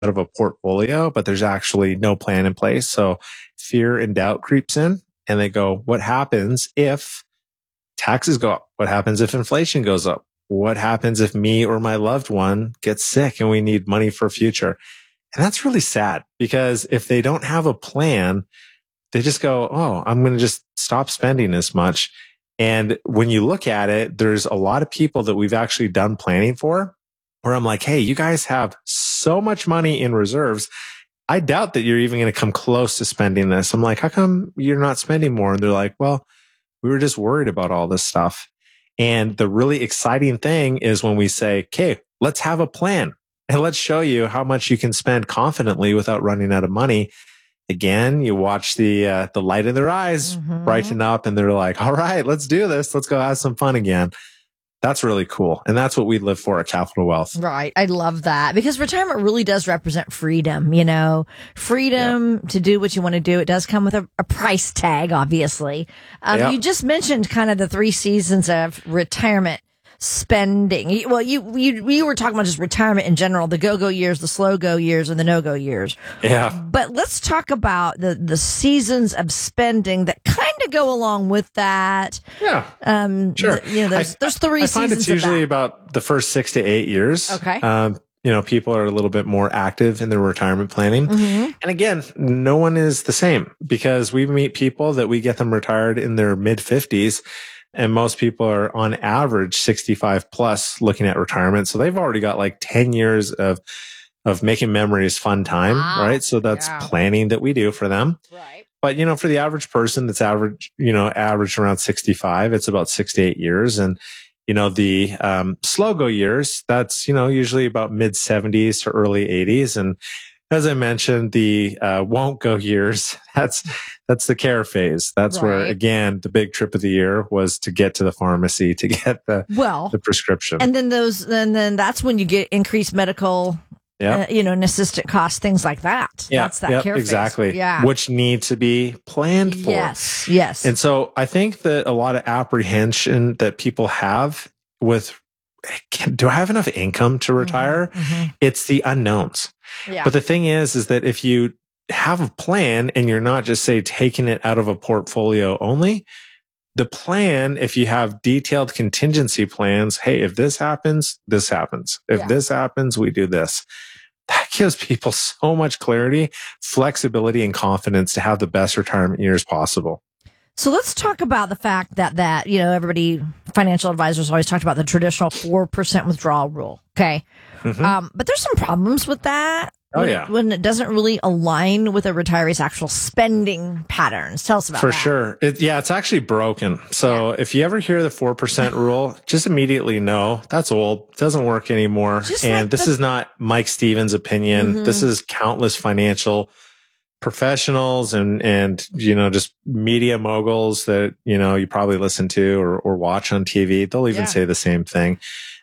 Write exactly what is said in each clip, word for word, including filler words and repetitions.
of a portfolio, but there's actually no plan in place. So fear and doubt creeps in and they go, what happens if taxes go up? What happens if inflation goes up? What happens if me or my loved one gets sick and we need money for future? And that's really sad because if they don't have a plan, they just go, oh, I'm going to just stop spending as much. And when you look at it, there's a lot of people that we've actually done planning for where I'm like, hey, you guys have so much money in reserves. I doubt that you're even going to come close to spending this. I'm like, how come you're not spending more? And they're like, well, we were just worried about all this stuff. And the really exciting thing is when we say, okay, let's have a plan and let's show you how much you can spend confidently without running out of money. Again, you watch the uh, the light in their eyes mm-hmm. brighten up and they're like, all right, let's do this. Let's go have some fun again. That's really cool. And that's what we live for at Capital Wealth. Right. I love that because retirement really does represent freedom, you know, freedom yeah. to do what you want to do. It does come with a, a price tag, obviously. Um, yeah. You just mentioned kind of the three seasons of retirement spending. Well, you, you, we were talking about just retirement in general, the go-go years, the slow-go years, and the no-go years. Yeah. But let's talk about the, the seasons of spending that kind of go along with that. Yeah. Um, sure. The, you know, there's, I, there's three I seasons find it's usually of about the first six to eight years. Okay. Um, you know, people are a little bit more active in their retirement planning. Mm-hmm. And again, no one is the same because we meet people that we get them retired in their mid fifties. And most people are on average sixty-five plus looking at retirement. So they've already got like ten years of, of making memories fun time, wow. right? So that's yeah. planning that we do for them. Right. But, you know, for the average person that's average, you know, average around sixty-five, it's about six to eight years. And, you know, the, um, slow go years, that's, you know, usually about mid seventies to early eighties. And as I mentioned, the, uh, won't go years, that's, that's the care phase. That's right. where, again, the big trip of the year was to get to the pharmacy to get the, well, the prescription. And then those, and then that's when you get increased medical, yeah. uh, you know, assistant costs, things like that. Yeah. That's that yep, care exactly. phase. Yeah. Which need to be planned for. Yes. Yes. And so I think that a lot of apprehension that people have with, can, do I have enough income to retire? Mm-hmm. It's the unknowns. Yeah. But the thing is, is that if you have a plan and you're not just say taking it out of a portfolio only, the plan, if you have detailed contingency plans, hey, if this happens, this happens. If yeah. this happens, we do this. That gives people so much clarity, flexibility, and confidence to have the best retirement years possible. So let's talk about the fact that, that, you know, everybody, financial advisors always talked about the traditional four percent withdrawal rule. Okay. Mm-hmm. Um, but there's some problems with that. Oh, when, yeah. When it doesn't really align with a retiree's actual spending patterns. Tell us about For that. For sure. It, yeah, it's actually broken. So yeah. if you ever hear the four percent rule, just immediately know that's old. It doesn't work anymore. Just and like this the- is not Mike Stevens' opinion. Mm-hmm. This is countless financial professionals and, and, you know, just media moguls that, you know, you probably listen to or, or watch on T V. They'll even yeah. say the same thing.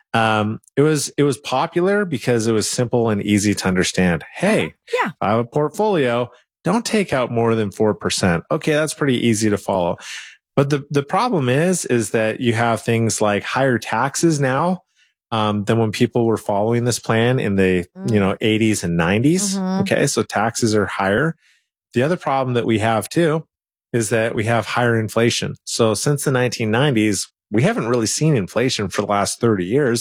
Um, it was, it was popular because it was simple and easy to understand. Hey, yeah. I have a portfolio. Don't take out more than four percent. Okay. That's pretty easy to follow. But the, the problem is, is that you have things like higher taxes now, um, than when people were following this plan in the, mm. you know, eighties and nineties. Mm-hmm. Okay. So taxes are higher. The other problem that we have too is that we have higher inflation. So since the nineteen nineties, we haven't really seen inflation for the last thirty years.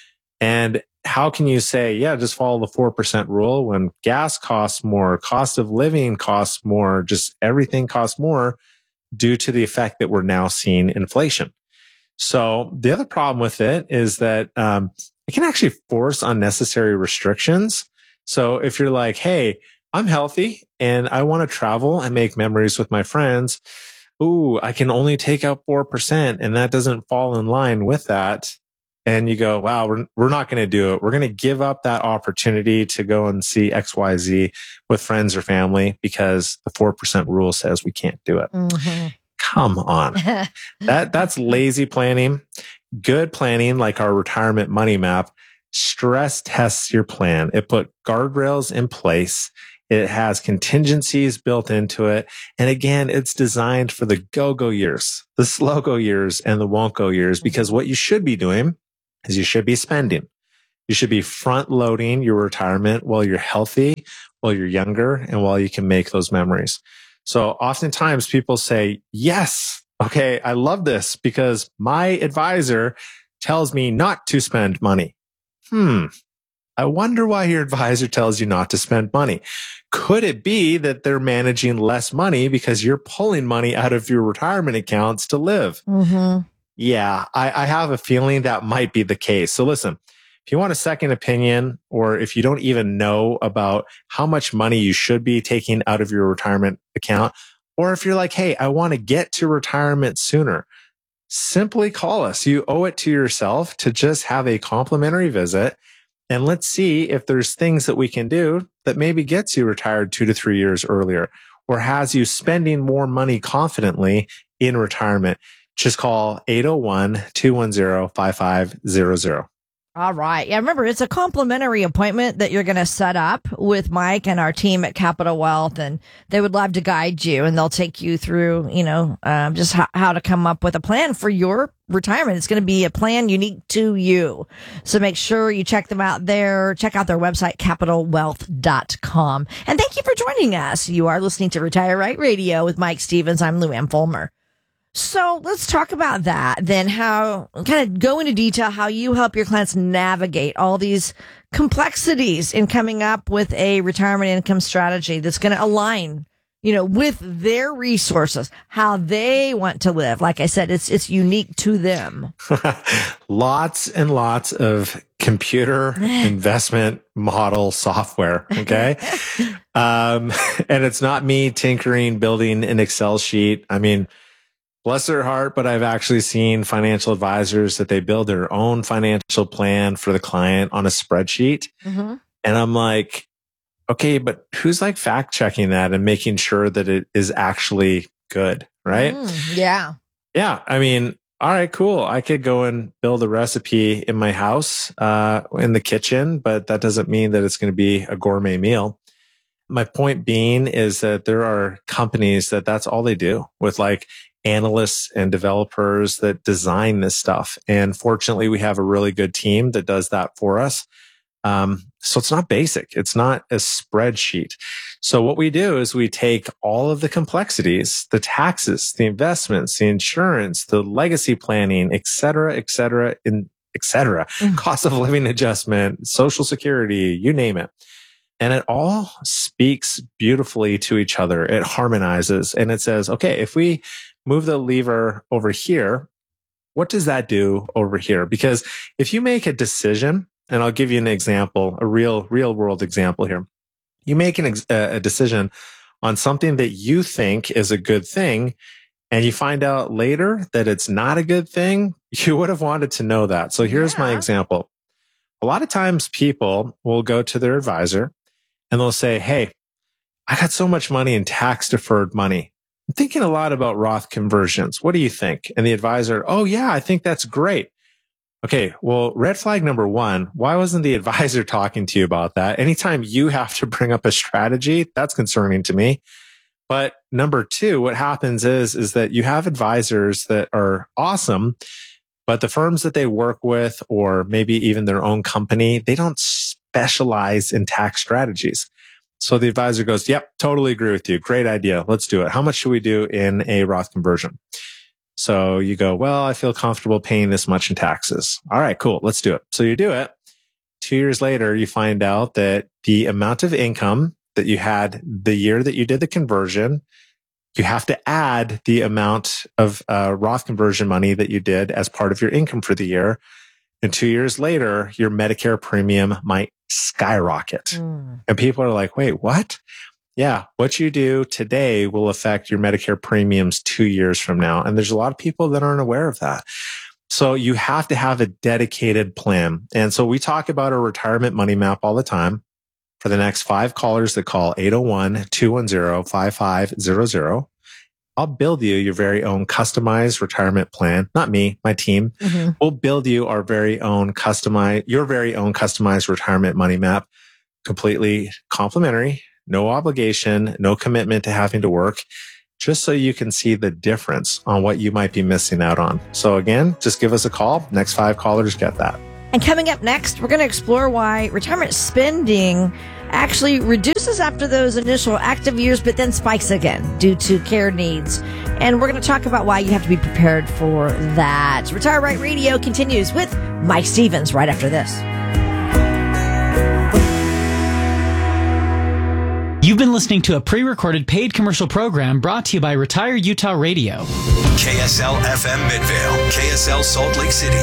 And how can you say, yeah, just follow the four percent rule when gas costs more, cost of living costs more, just everything costs more due to the effect that we're now seeing inflation. So the other problem with it is that, um, it can actually force unnecessary restrictions. So if you're like, hey, I'm healthy and I want to travel and make memories with my friends. Ooh, I can only take out four percent and that doesn't fall in line with that. And you go, wow, we're, we're not going to do it. We're going to give up that opportunity to go and see X Y Z with friends or family because the four percent rule says we can't do it. Mm-hmm. Come on. that, that's lazy planning. Good planning, like our retirement money map, stress tests your plan. It put guardrails in place. It has contingencies built into it. And again, it's designed for the go-go years, the slow-go years, and the won't-go years, because what you should be doing is you should be spending. You should be front loading your retirement while you're healthy, while you're younger, and while you can make those memories. So oftentimes people say, yes, okay, I love this because my advisor tells me not to spend money. Hmm. I wonder why your advisor tells you not to spend money. Could it be that they're managing less money because you're pulling money out of your retirement accounts to live? Mm-hmm. Yeah, I, I have a feeling that might be the case. So listen, if you want a second opinion, or if you don't even know about how much money you should be taking out of your retirement account, or if you're like, hey, I want to get to retirement sooner, simply call us. You owe it to yourself to just have a complimentary visit. And let's see if there's things that we can do that maybe gets you retired two to three years earlier or has you spending more money confidently in retirement. Just call eight oh one, two one zero, five five zero zero. All right. Yeah, remember, it's a complimentary appointment that you're going to set up with Mike and our team at Capital Wealth, and they would love to guide you, and they'll take you through, you know, um, just how, how to come up with a plan for your retirement. It's going to be a plan unique to you. So make sure you check them out there. Check out their website, capital wealth dot com. And thank you for joining us. You are listening to Retire Right Radio with Mike Stevens. I'm Lou Ann Fulmer. So let's talk about that then, how kind of go into detail how you help your clients navigate all these complexities in coming up with a retirement income strategy that's going to align, you know, with their resources, how they want to live. Like I said, it's it's unique to them. Lots and lots of computer investment model software. Okay. um, and it's not me tinkering, building an Excel sheet. I mean, bless their heart, but I've actually seen financial advisors that they build their own financial plan for the client on a spreadsheet. Mm-hmm. And I'm like, okay, but who's like fact checking that and making sure that it is actually good, right? Mm, yeah. Yeah. I mean, all right, cool. I could go and build a recipe in my house, uh, in the kitchen, but that doesn't mean that it's going to be a gourmet meal. My point being is that there are companies that that's all they do with like analysts and developers that design this stuff. And fortunately, we have a really good team that does that for us. Um, so it's not basic. It's not a spreadsheet. So what we do is we take all of the complexities, the taxes, the investments, the insurance, the legacy planning, et cetera, et cetera, in, et cetera, mm. cost of living adjustment, social security, you name it. And it all speaks beautifully to each other. It harmonizes and it says, okay, if we move the lever over here, what does that do over here? Because if you make a decision, and I'll give you an example, a real, real world example here. You make an ex- a decision on something that you think is a good thing, and you find out later that it's not a good thing, you would have wanted to know that. So here's yeah. my example. A lot of times people will go to their advisor and they'll say, hey, I got so much money in tax deferred money. I'm thinking a lot about Roth conversions. What do you think? And the advisor, oh yeah, I think that's great. Okay, well, red flag number one, why wasn't the advisor talking to you about that? Anytime you have to bring up a strategy, that's concerning to me. But number two, what happens is, is that you have advisors that are awesome, but the firms that they work with, or maybe even their own company, they don't specialize in tax strategies. So the advisor goes, yep, totally agree with you. Great idea. Let's do it. How much should we do in a Roth conversion? So you go, well, I feel comfortable paying this much in taxes. All right, cool. Let's do it. So you do it. Two years later, you find out that the amount of income that you had the year that you did the conversion, you have to add the amount of uh, Roth conversion money that you did as part of your income for the year. And two years later, your Medicare premium might skyrocket. Mm. And people are like, wait, what? Yeah, what you do today will affect your Medicare premiums two years from now. And there's a lot of people that aren't aware of that. So you have to have a dedicated plan. And so we talk about a retirement money map all the time. For the next five callers that call eight oh one, two one zero, five five zero zero, I'll build you your very own customized retirement plan. Not me, my team. Mm-hmm. We'll build you our very own customized, your very own customized retirement money map, completely complimentary. No obligation, no commitment to having to work, just so you can see the difference on what you might be missing out on. So again, just give us a call. Next five callers get that. And coming up next, we're going to explore why retirement spending actually reduces after those initial active years, but then spikes again due to care needs. And we're going to talk about why you have to be prepared for that. Retire Right Radio continues with Mike Stevens right after this. You've been listening to a pre-recorded paid commercial program brought to you by Retire Utah Radio. K S L F M Midvale, K S L Salt Lake City.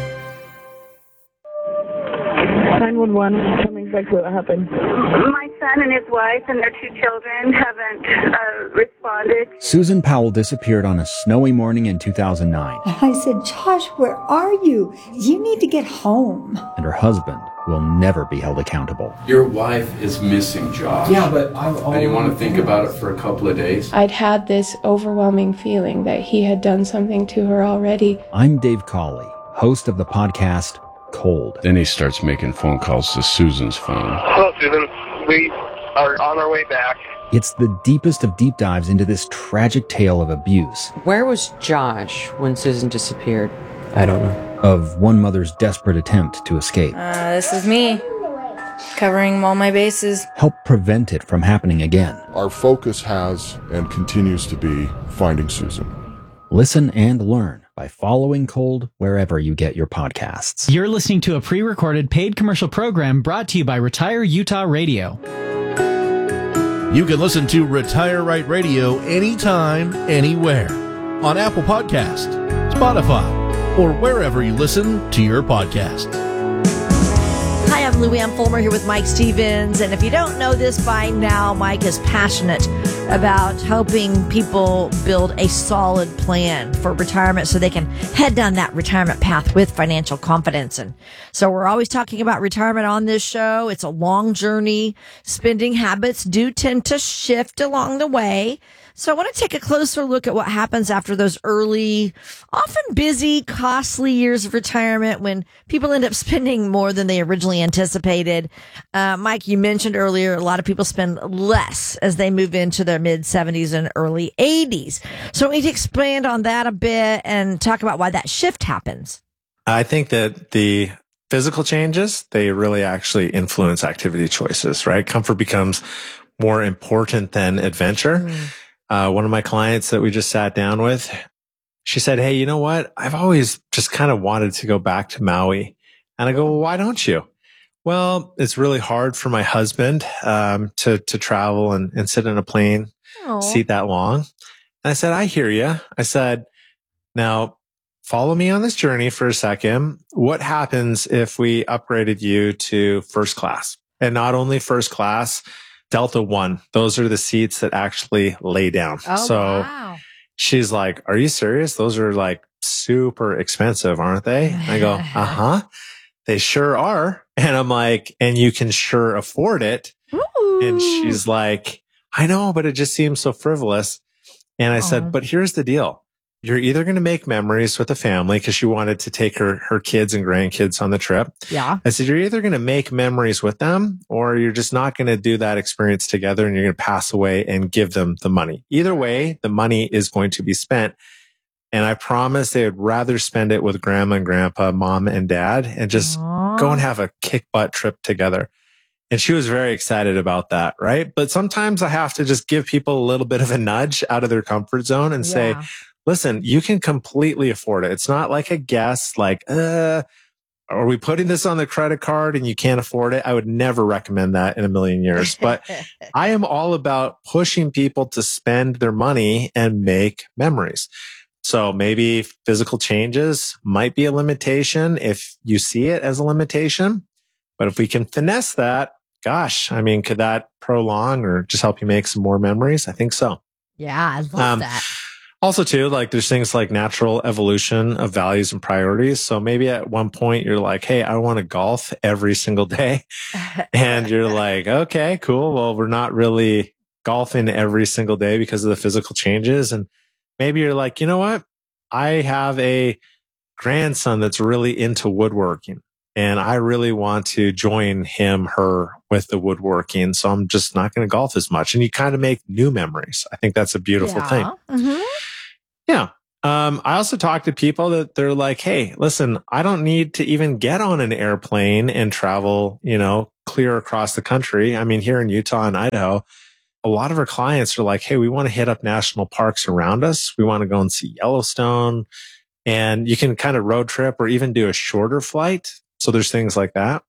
nine one one, coming back to what happened. My son and his wife and their two children haven't uh, responded. Susan Powell disappeared on a snowy morning in two thousand nine. I said, Josh, where are you? You need to get home. And her husband will never be held accountable. Your wife is missing, Josh. Yeah, but I... And you want to think about it for a couple of days? I'd had this overwhelming feeling that he had done something to her already. I'm Dave Cawley, host of the podcast Cold. Then he starts making phone calls to Susan's phone. Hello, Susan. We are on our way back. It's the deepest of deep dives into this tragic tale of abuse. Where was Josh when Susan disappeared? I don't know. Of one mother's desperate attempt to escape. Uh, this is me, covering all my bases. Help prevent it from happening again. Our focus has and continues to be finding Susan. Listen and learn by following Cold wherever you get your podcasts. You're listening to a pre-recorded paid commercial program brought to you by Retire Utah Radio. You can listen to Retire Right Radio anytime, anywhere. On Apple Podcast, Spotify, or wherever you listen to your podcast. Hi, I'm Lou Ann Fulmer here with Mike Stevens. And if you don't know this by now, Mike is passionate about helping people build a solid plan for retirement so they can head down that retirement path with financial confidence. And so we're always talking about retirement on this show. It's a long journey. Spending habits do tend to shift along the way. So I want to take a closer look at what happens after those early, often busy, costly years of retirement when people end up spending more than they originally anticipated. Uh, Mike, you mentioned earlier, a lot of people spend less as they move into their mid seventies and early eighties. So we need to expand on that a bit and talk about why that shift happens. I think that the physical changes, they really actually influence activity choices, right? Comfort becomes more important than adventure. Mm. Uh, one of my clients that we just sat down with, she said, hey, you know what? I've always just kind of wanted to go back to Maui. And I go, well, why don't you? Well, it's really hard for my husband, um, to, to travel and, and sit in a plane Aww. seat that long. And I said, I hear you. I said, now follow me on this journey for a second. What happens if we upgraded you to first class? And not only first class, Delta One. Those are the seats that actually lay down. Oh, so wow. She's like, are you serious? Those are like super expensive, aren't they? I go, uh-huh. They sure are. And I'm like, and you can sure afford it. Ooh. And she's like, I know, but it just seems so frivolous. And I Aww. said, but here's the deal. You're either going to make memories with the family because she wanted to take her, her kids and grandkids on the trip. Yeah. I said, you're either going to make memories with them or you're just not going to do that experience together and you're going to pass away and give them the money. Either way, the money is going to be spent. And I promise they would rather spend it with grandma and grandpa, mom and dad, and just Aww. go and have a kick butt trip together. And she was very excited about that, right? But sometimes I have to just give people a little bit of a nudge out of their comfort zone and yeah. say, listen, you can completely afford it. It's not like a guess, like, uh, are we putting this on the credit card and you can't afford it? I would never recommend that in a million years. But I am all about pushing people to spend their money and make memories. So maybe physical changes might be a limitation if you see it as a limitation. But if we can finesse that, gosh, I mean, could that prolong or just help you make some more memories? I think so. Yeah, I love um, that. Also, too, like there's things like natural evolution of values and priorities. So maybe at one point you're like, hey, I want to golf every single day. And you're like, okay, cool. Well, we're not really golfing every single day because of the physical changes. And maybe you're like, you know what? I have a grandson that's really into woodworking and I really want to join him, her with the woodworking. So I'm just not going to golf as much. And you kind of make new memories. I think that's a beautiful yeah. thing. Mm-hmm. Yeah. Um, I also talk to people that they're like, hey, listen, I don't need to even get on an airplane and travel, you know, clear across the country. I mean, here in Utah and Idaho, a lot of our clients are like, hey, we want to hit up national parks around us. We want to go and see Yellowstone, and you can kind of road trip or even do a shorter flight. So there's things like that.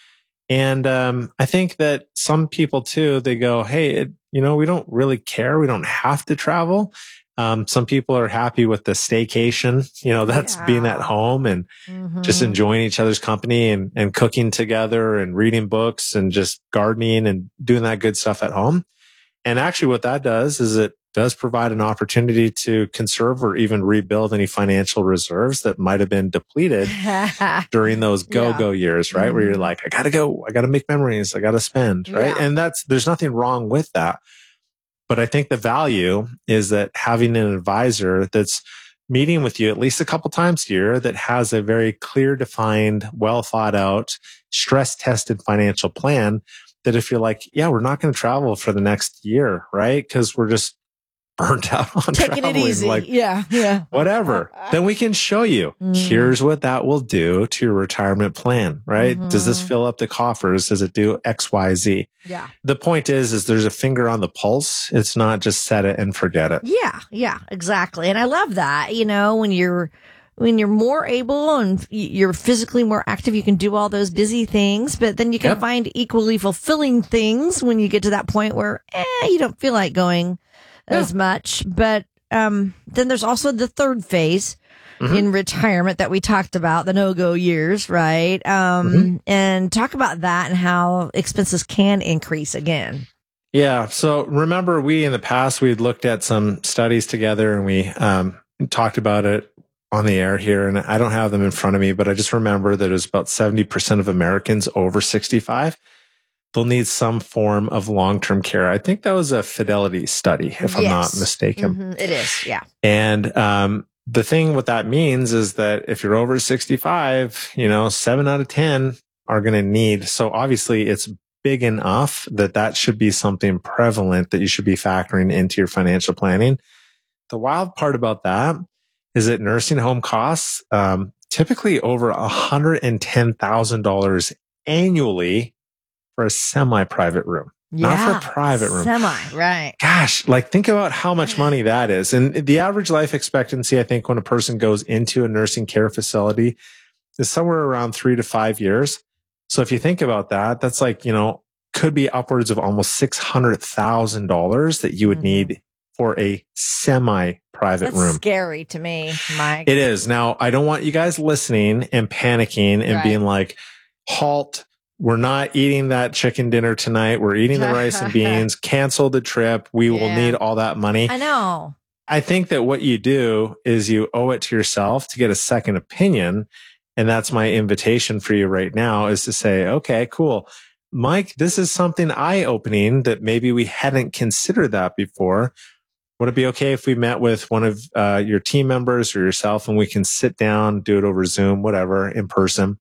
And, um, I think that some people too, they go, hey, it, you know, we don't really care. We don't have to travel. Um, some people are happy with the staycation, you know, that's yeah. being at home and mm-hmm. just enjoying each other's company and, and cooking together and reading books and just gardening and doing that good stuff at home. And actually what that does is it does provide an opportunity to conserve or even rebuild any financial reserves that might have been depleted during those go-go yeah. years, right? Mm-hmm. Where you're like, I gotta go, I gotta make memories, I gotta spend, right? Yeah. And that's, there's nothing wrong with that. But I think the value is that having an advisor that's meeting with you at least a couple times a year that has a very clear, defined, well thought out, stress tested financial plan that if you're like, yeah, we're not going to travel for the next year, right? Because we're just burnt out on taking traveling. it easy. Like, yeah, yeah. Whatever. Then we can show you, mm. here's what that will do to your retirement plan, right? Mm-hmm. Does this fill up the coffers? Does it do X, Y, Z? Yeah. The point is, is there's a finger on the pulse. It's not just set it and forget it. Yeah, yeah, exactly. And I love that, you know, when you're, when you're more able and you're physically more active, you can do all those busy things, but then you can yep. find equally fulfilling things when you get to that point where, eh, you don't feel like going as much. But um, then there's also the third phase mm-hmm. in retirement that we talked about, the no-go years, right? Um, mm-hmm. And talk about that and how expenses can increase again. Yeah. So remember, we in the past, we had looked at some studies together and we um, talked about it on the air here. And I don't have them in front of me, but I just remember that it was about seventy percent of Americans over sixty-five they'll need some form of long-term care. I think that was a Fidelity study, if yes. I'm not mistaken. Mm-hmm. It is, yeah. And um, the thing what that means is that if you're over sixty-five, you know, seven out of ten are going to need. So obviously it's big enough that that should be something prevalent that you should be factoring into your financial planning. The wild part about that is that nursing home costs um, typically over one hundred ten thousand dollars annually for a semi-private room. Yeah, not for a private room. Semi, right. Gosh, like think about how much money that is. And the average life expectancy, I think, when a person goes into a nursing care facility is somewhere around three to five years. So if you think about that, that's like, you know, could be upwards of almost six hundred thousand dollars that you would mm-hmm. need for a semi-private that's room. That's scary to me, Mike. It is. Now, I don't want you guys listening and panicking and right. being like, halt. We're not eating that chicken dinner tonight. We're eating the rice and beans. Cancel the trip. We yeah. will need all that money. I know. I think that what you do is you owe it to yourself to get a second opinion. And that's my invitation for you right now is to say, okay, cool. Mike, this is something eye-opening that maybe we hadn't considered that before. Would it be okay if we met with one of uh, your team members or yourself and we can sit down, do it over Zoom, whatever, in person?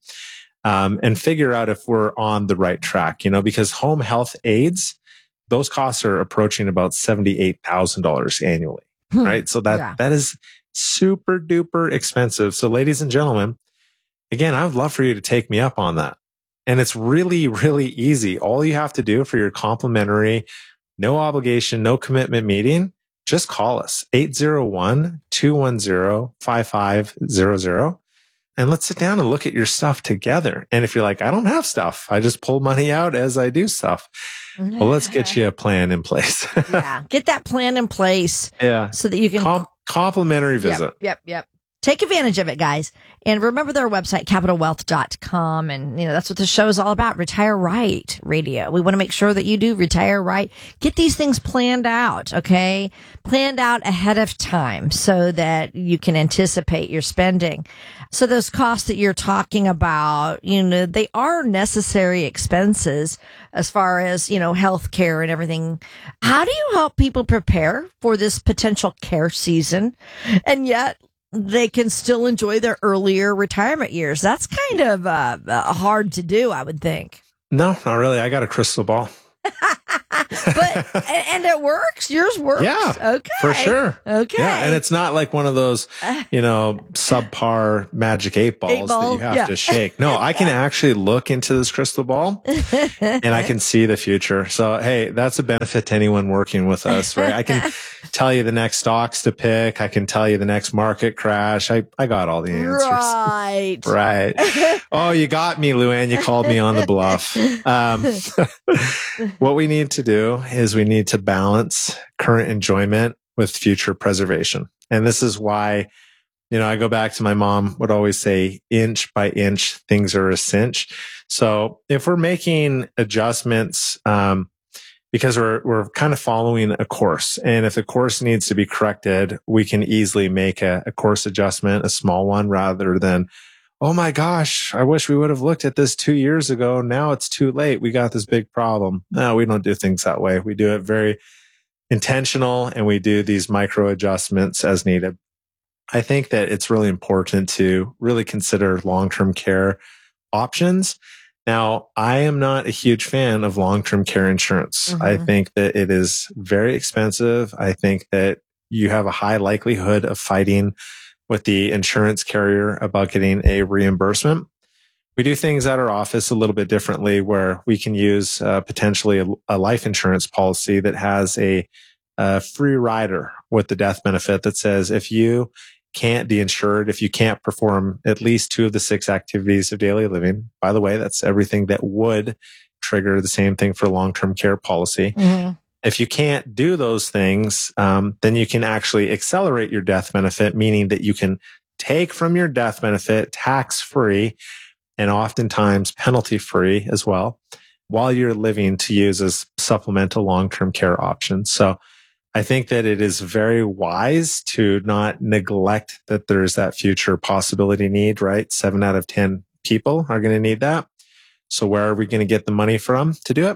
Um, and figure out if we're on the right track, you know, because home health aides, those costs are approaching about seventy-eight thousand dollars annually, hmm. right? So that, yeah. that is super duper expensive. So ladies and gentlemen, again, I would love for you to take me up on that. And it's really, really easy. All you have to do for your complimentary, no obligation, no commitment meeting, just call us eight zero one, two one zero, five five zero zero. And let's sit down and look at your stuff together. And if you're like, I don't have stuff, I just pull money out as I do stuff. Well, let's get you a plan in place. yeah. Get that plan in place. Yeah. So that you can. Com- complimentary visit. Yep. Yep. Yep. Take advantage of it, guys. And remember their website, capital wealth dot com. And, you know, that's what the show is all about. Retire Right Radio. We want to make sure that you do retire right. Get these things planned out, okay? Planned out ahead of time so that you can anticipate your spending. So those costs that you're talking about, you know, they are necessary expenses as far as, you know, health care and everything. How do you help people prepare for this potential care season? And yet, they can still enjoy their earlier retirement years. That's kind of uh, uh, hard to do, I would think. No, not really. I got a crystal ball. But and, and it works. Yours works. Yeah. Okay. For sure. Okay. Yeah. And it's not like one of those, you know, subpar magic eight balls eight ball, that you have yeah. to shake. No, I can actually look into this crystal ball and I can see the future. So, hey, that's a benefit to anyone working with us, right? I can tell you the next stocks to pick. I can tell you the next market crash. I, I got all the answers. Right. Right. Oh, you got me, Luann. You called me on the bluff. Um, what we need to do is we need to balance current enjoyment with future preservation. And this is why, you know, I go back to my mom would always say, inch by inch, things are a cinch. So if we're making adjustments, um, because we're, we're kind of following a course, and if the course needs to be corrected, we can easily make a, a course adjustment, a small one, rather than, oh my gosh, I wish we would have looked at this two years ago. Now it's too late. We got this big problem. No, we don't do things that way. We do it very intentional, and we do these micro adjustments as needed. I think that it's really important to really consider long-term care options. Now, I am not a huge fan of long-term care insurance. Mm-hmm. I think that it is very expensive. I think that you have a high likelihood of fighting with the insurance carrier about getting a reimbursement. We do things at our office a little bit differently, where we can use uh, potentially a, a life insurance policy that has a, a free rider with the death benefit that says if you can't be insured, if you can't perform at least two of the six activities of daily living, by the way, that's everything that would trigger the same thing for long-term care policy. Mm-hmm. If you can't do those things, um, then you can actually accelerate your death benefit, meaning that you can take from your death benefit tax-free and oftentimes penalty-free as well while you're living to use as supplemental long-term care options. So I think that it is very wise to not neglect that there's that future possibility need, right? Seven out of ten people are going to need that. So where are we going to get the money from to do it?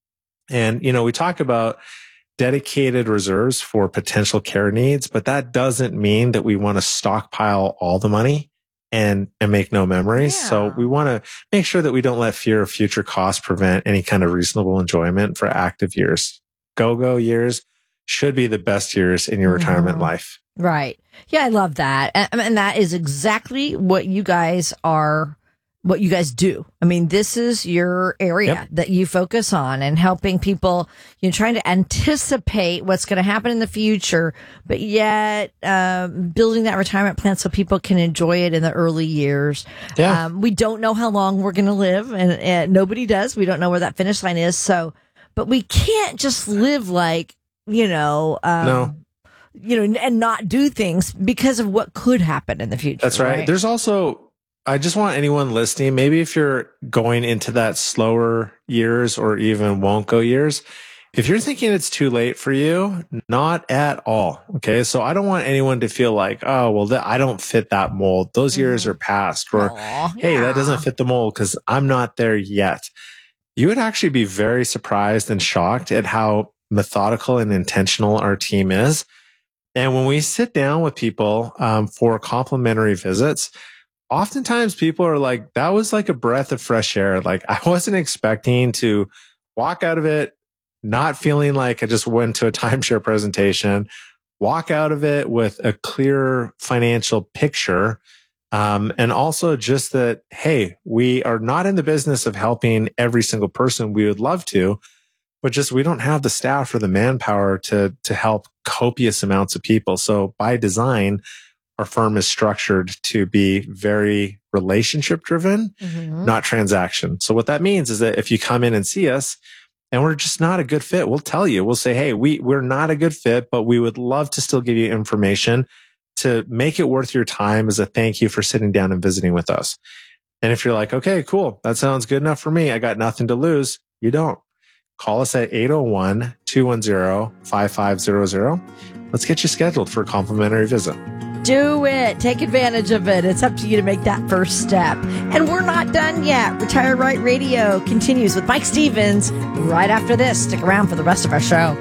And, you know, we talk about dedicated reserves for potential care needs, but that doesn't mean that we want to stockpile all the money and, and make no memories. Yeah. So we want to make sure that we don't let fear of future costs prevent any kind of reasonable enjoyment for active years. Go-go years should be the best years in your mm-hmm. retirement life. Right. Yeah, I love that. And, and that is exactly what you guys are what you guys do. I mean, this is your area yep. that you focus on, and helping people, you know, trying to anticipate what's going to happen in the future, but yet um, building that retirement plan so people can enjoy it in the early years. Yeah. Um, we don't know how long we're going to live, and, and nobody does. We don't know where that finish line is. So, but we can't just live like, you know, um, no. you know, and not do things because of what could happen in the future. That's right. right? There's also, I just want anyone listening, maybe if you're going into that slower years or even won't go years, if you're thinking it's too late for you, not at all. Okay. So I don't want anyone to feel like, oh, well, th- I don't fit that mold. Those mm-hmm. years are past. Or, Aww, hey, yeah. that doesn't fit the mold because I'm not there yet. You would actually be very surprised and shocked at how methodical and intentional our team is. And when we sit down with people um, for complimentary visits, oftentimes people are like, that was like a breath of fresh air. Like I wasn't expecting to walk out of it not feeling like I just went to a timeshare presentation, walk out of it with a clear financial picture. Um, and also just that, hey, we are not in the business of helping every single person. We would love to, but just we don't have the staff or the manpower to to help copious amounts of people. So by design, our firm is structured to be very relationship driven, mm-hmm. not transaction. So what that means is that if you come in and see us and we're just not a good fit, we'll tell you. We'll say, hey, we, we're not a good fit, but we would love to still give you information to make it worth your time as a thank you for sitting down and visiting with us. And if you're like, okay, cool, that sounds good enough for me, I got nothing to lose, you don't. Call us at eight oh one, two one zero, five five zero zero. Let's get you scheduled for a complimentary visit. Do it. Take advantage of it. It's up to you to make that first step. And we're not done yet. Retire Right Radio continues with Mike Stevens right after this. Stick around for the rest of our show.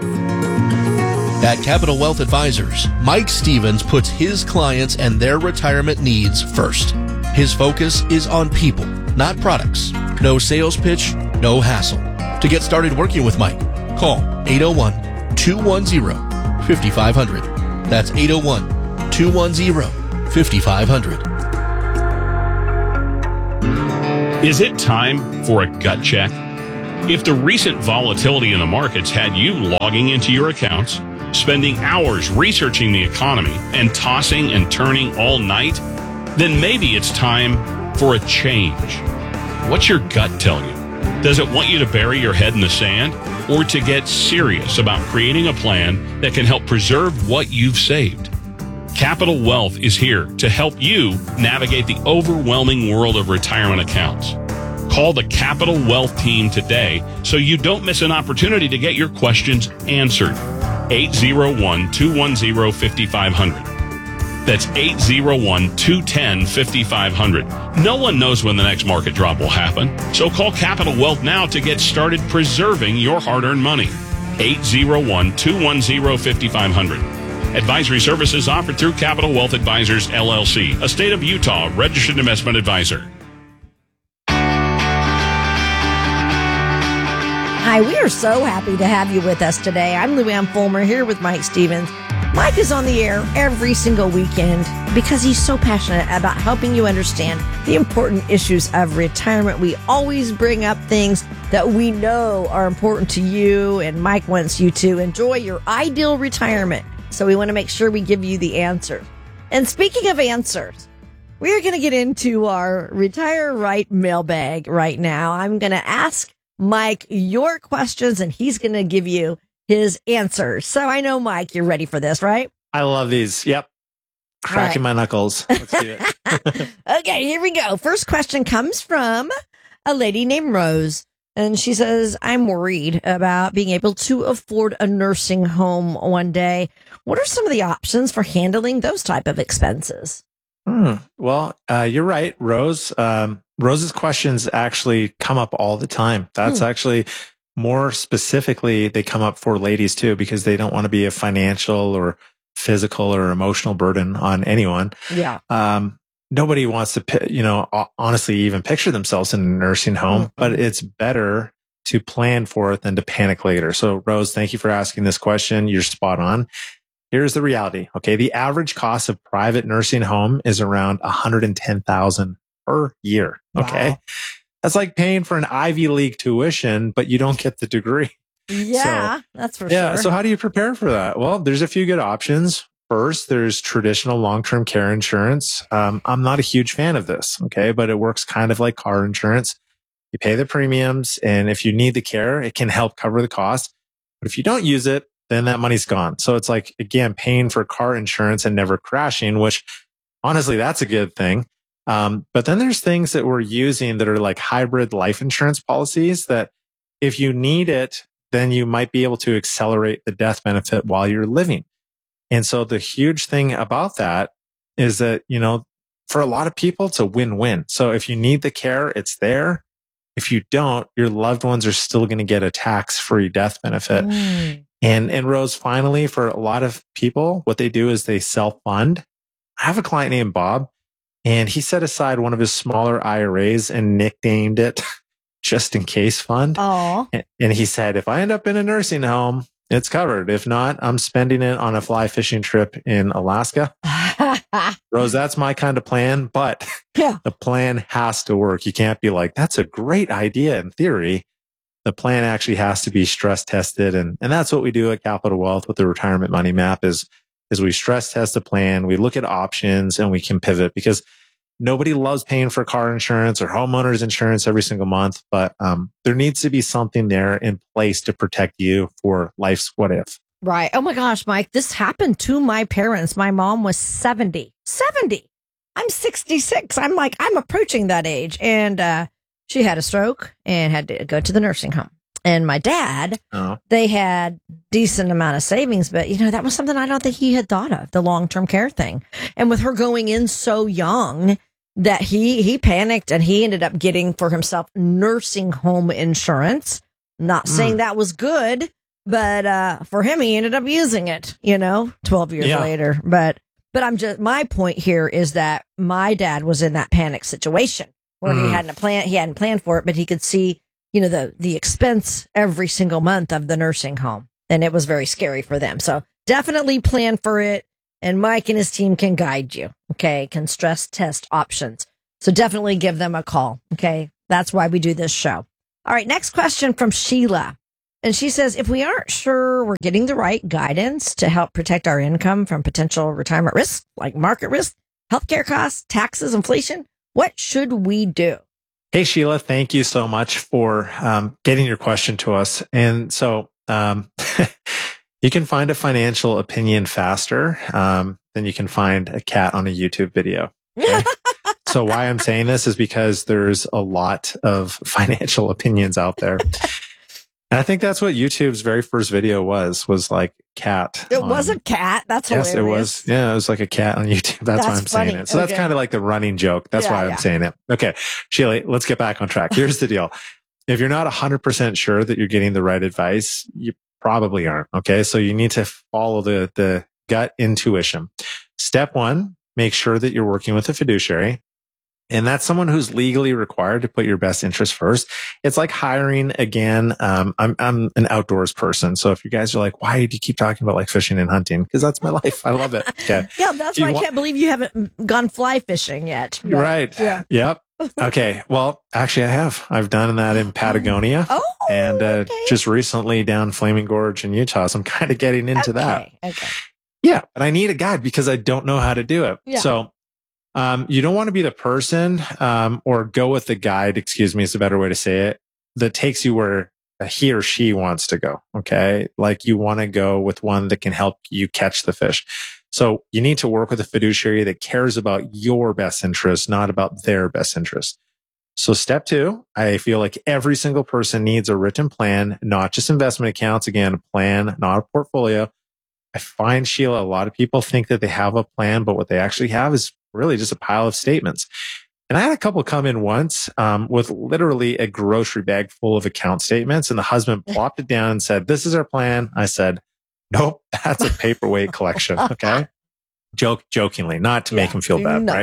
At Capital Wealth Advisors, Mike Stevens puts his clients and their retirement needs first. His focus is on people, not products. No sales pitch, no hassle. To get started working with Mike, call eight oh one, two one zero, five five zero zero. That's eight oh one, two one zero, five five zero zero. Is it time for a gut check? If the recent volatility in the markets had you logging into your accounts, spending hours researching the economy, and tossing and turning all night, then maybe it's time for a change. What's your gut tell you? Does it want you to bury your head in the sand, or to get serious about creating a plan that can help preserve what you've saved? Capital Wealth is here to help you navigate the overwhelming world of retirement accounts. Call the Capital Wealth team today so you don't miss an opportunity to get your questions answered. eight oh one, two one zero, five five zero zero. That's eight oh one, two one zero, five five zero zero. No one knows when the next market drop will happen, so call Capital Wealth now to get started preserving your hard-earned money. eight oh one, two one zero, five five zero zero. Advisory services offered through Capital Wealth Advisors, L L C, a state of Utah registered investment advisor. Hi, we are so happy to have you with us today. I'm Luann Fulmer here with Mike Stevens. Mike is on the air every single weekend because he's so passionate about helping you understand the important issues of retirement. We always bring up things that we know are important to you, and Mike wants you to enjoy your ideal retirement. So we want to make sure we give you the answers. And speaking of answers, we are going to get into our Retire Right mailbag right now. I'm going to ask Mike your questions, and he's going to give you his answers. So I know, Mike, you're ready for this, right? I love these. Yep. Cracking right. my knuckles. Let's do it. Okay, here we go. First question comes from a lady named Rose. And she says, I'm worried about being able to afford a nursing home one day. What are some of the options for handling those type of expenses? Hmm. Well, uh, you're right, Rose. Um, Rose's questions actually come up all the time. That's hmm. actually more specifically, they come up for ladies too, because they don't want to be a financial or physical or emotional burden on anyone. Yeah. Um, Nobody wants to, you know, honestly even picture themselves in a nursing home, mm-hmm. but it's better to plan for it than to panic later. So, Rose, thank you for asking this question. You're spot on. Here's the reality. Okay. The average cost of private nursing home is around one hundred ten thousand dollars per year. Okay. Wow. That's like paying for an Ivy League tuition, but you don't get the degree. Yeah, so, that's for yeah, sure. So how do you prepare for that? Well, there's a few good options. First, there's traditional long-term care insurance. Um, I'm not a huge fan of this, okay, but it works kind of like car insurance. You pay the premiums, and if you need the care, it can help cover the cost. But if you don't use it, then that money's gone. So it's like, again, paying for car insurance and never crashing, which honestly, that's a good thing. Um, but then there's things that we're using that are like hybrid life insurance policies that if you need it, then you might be able to accelerate the death benefit while you're living. And so the huge thing about that is that, you know, for a lot of people, it's a win-win. So if you need the care, it's there. If you don't, your loved ones are still going to get a tax-free death benefit. Mm. And, and Rose, finally, for a lot of people, what they do is they self-fund. I have a client named Bob, and he set aside one of his smaller I R As and nicknamed it Just In Case Fund. Oh. And, and he said, if I end up in a nursing home, it's covered. If not, I'm spending it on a fly fishing trip in Alaska. Rose, that's my kind of plan, but yeah. the plan has to work. You can't be like, that's a great idea in theory. The plan actually has to be stress tested. And, and that's what we do at Capital Wealth with the Retirement Money Map is, is we stress test the plan. We look at options and we can pivot because nobody loves paying for car insurance or homeowners insurance every single month, but um, there needs to be something there in place to protect you for life's what if. Right. Oh my gosh, Mike, this happened to my parents. My mom was seventy. seventy. I'm sixty-six. I'm like, I'm approaching that age. And uh, she had a stroke and had to go to the nursing home. And my dad, oh. they had decent amount of savings, but you know, that was something I don't think he had thought of, the long-term care thing. And with her going in so young, that he he panicked and he ended up getting for himself nursing home insurance. Not saying mm. that was good, but uh, for him, he ended up using it, you know, twelve years yeah. later. But but I'm just my point here is that my dad was in that panic situation where mm. he hadn't planned he hadn't planned for it, but he could see, you know, the the expense every single month of the nursing home. and it was very scary for them. So definitely plan for it. And Mike and his team can guide you. Okay. Can stress test options. So definitely give them a call. Okay. That's why we do this show. All right. Next question from Sheila. And she says, if we aren't sure we're getting the right guidance to help protect our income from potential retirement risks like market risk, healthcare costs, taxes, inflation, what should we do? Hey, Sheila, thank you so much for um, getting your question to us. And so um, you can find a financial opinion faster um, than you can find a cat on a YouTube video. Okay? So why I'm saying this is because there's a lot of financial opinions out there. And I think that's what YouTube's very first video was, was like cat. It on, was a cat. That's hilarious. Yes, it was. Yeah, it was like a cat on YouTube. That's, That's why I'm funny. saying it. So Okay. that's kind of like the running joke. That's Yeah, why I'm yeah. saying it. Okay, Sheila, let's get back on track. Here's the deal. If you're not one hundred percent sure that you're getting the right advice, you probably aren't. Okay, so you need to follow the, the gut intuition. Step one, make sure that you're working with a fiduciary. And that's someone who's legally required to put your best interest first. It's like hiring again. Um, I'm, I'm an outdoors person. So if you guys are like, why do you keep talking about like fishing and hunting? Because that's my life. I love it. Okay. Yeah, that's You why I want- can't believe you haven't gone fly fishing yet. But- Right. Yeah. Yep. Okay. Well, actually I have. I've done that in Patagonia Oh, and, uh, okay. just recently down Flaming Gorge in Utah. So I'm kind of getting into that. Okay. Okay. Yeah. But I need a guide because I don't know how to do it. Yeah. So, um, you don't want to be the person, um, or go with the guide, excuse me, is a better way to say it, that takes you where he or she wants to go. Okay. Like you want to go with one that can help you catch the fish. So you need to work with a fiduciary that cares about your best interest, not about their best interest. So step two, I feel like every single person needs a written plan, not just investment accounts. Again, a plan, not a portfolio. I find, Sheila, a lot of people think that they have a plan, but what they actually have is really just a pile of statements. And I had a couple come in once um, with literally a grocery bag full of account statements. And the husband plopped it down and said, this is our plan. I said, nope, that's a paperweight collection. Okay. Joke, jokingly, not to make him feel bad, no. right?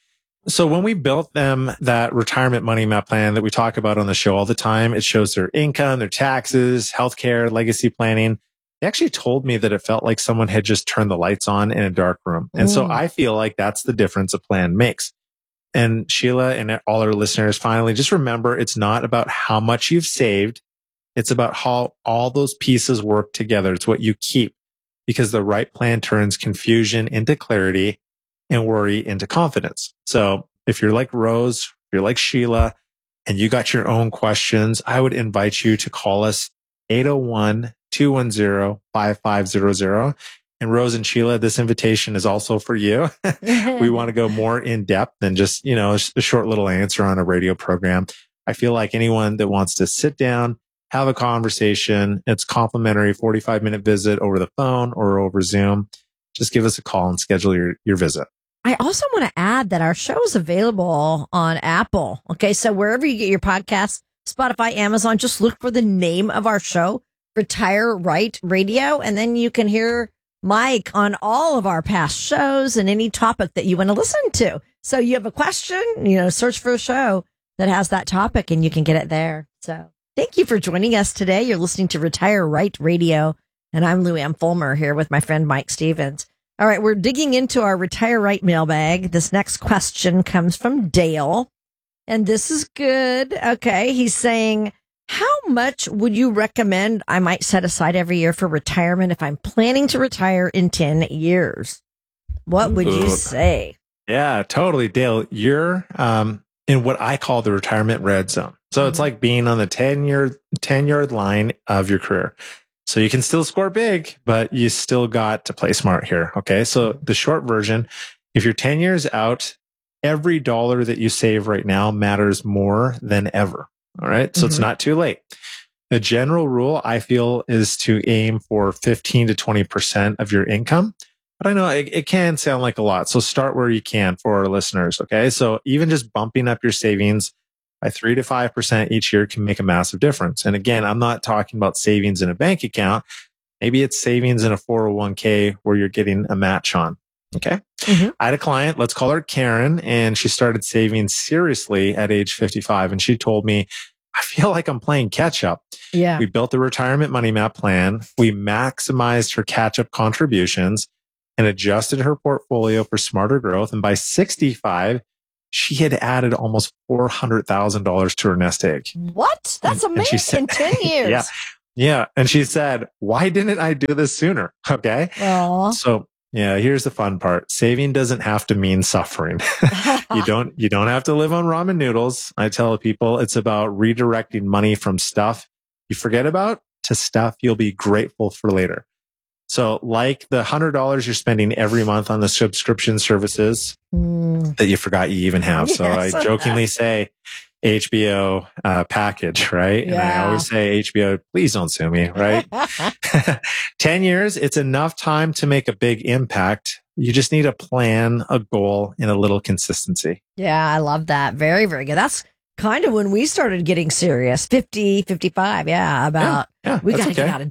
So when we built them that retirement money map plan that we talk about on the show all the time, it shows their income, their taxes, healthcare, legacy planning. They actually told me that it felt like someone had just turned the lights on in a dark room. And so Mm. I feel like that's the difference a plan makes. And Sheila and all our listeners, finally, just remember it's not about how much you've saved. It's about how all those pieces work together. It's what you keep, because the right plan turns confusion into clarity and worry into confidence. So if you're like Rose, if you're like Sheila, and you got your own questions, I would invite you to call us eight oh one, two one zero, five five zero zero. And Rose and Sheila, this invitation is also for you. We want to go more in depth than just, you know, a short little answer on a radio program. I feel like anyone that wants to sit down, have a conversation, it's complimentary forty-five minute visit over the phone or over Zoom. Just give us a call and schedule your, your visit. I also want to add that our show is available on Apple. Okay. So wherever you get your podcasts, Spotify, Amazon, just look for the name of our show, Retire Right Radio. And then you can hear Mike on all of our past shows and any topic that you want to listen to. So you have a question, you know, search for a show that has that topic and you can get it there. So thank you for joining us today. You're listening to Retire Right Radio. And I'm Lou Ann Fulmer here with my friend Mike Stevens. All right, we're digging into our Retire Right mailbag. This next question comes from Dale, and this is good. Okay, he's saying, how much would you recommend I might set aside every year for retirement if I'm planning to retire in ten years? What would you Ooh. say? Yeah, totally. Dale, you're um, in what I call the retirement red zone. So it's like being on the ten year, ten yard line of your career. So you can still score big, but you still got to play smart here. Okay. So the short version, if you're ten years out, every dollar that you save right now matters more than ever. All right. So Mm-hmm. it's not too late. The general rule I feel is to aim for fifteen to twenty percent of your income. But I know it, it can sound like a lot. So start where you can for our listeners. Okay. So even just bumping up your savings by three to five percent each year can make a massive difference. And again, I'm not talking about savings in a bank account. Maybe it's savings in a four oh one k where you're getting a match on. Okay. Mm-hmm. I had a client, let's call her Karen, and she started saving seriously at age fifty-five. And she told me I feel like I'm playing catch up. Yeah. We built the retirement money map plan. We maximized her catch up contributions and adjusted her portfolio for smarter growth. And by sixty-five, she had added almost four hundred thousand dollars to her nest egg. What? That's And- and amazing. she said- In ten years. Yeah. Yeah. And she said, why didn't I do this sooner? Okay. Aw. So yeah, here's the fun part. Saving doesn't have to mean suffering. you don't, you don't have to live on ramen noodles. I tell people it's about redirecting money from stuff you forget about to stuff you'll be grateful for later. So like the hundred dollars you're spending every month on the subscription services Mm. that you forgot you even have. So Yes. I jokingly say H B O uh, package, right? And I Yeah. always say H B O, please don't sue me, right? ten years, it's enough time to make a big impact. You just need a plan, a goal, and a little consistency. Yeah, I love that. Very, very good. That's kind of when we started getting serious. fifty, fifty-five. Yeah, about Yeah, we that's got to okay. get out of